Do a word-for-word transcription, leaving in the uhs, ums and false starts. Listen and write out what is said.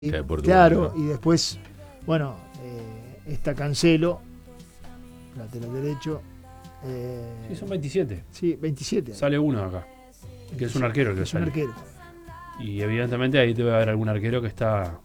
Que de Portugal, claro, ¿no? y después, bueno, eh, está Cancelo, lateral derecho. Eh, Sí, son veintisiete. Sí, veintisiete. Sale uno acá, que es un arquero el que Es un sale. arquero. Y evidentemente ahí debe haber algún arquero que está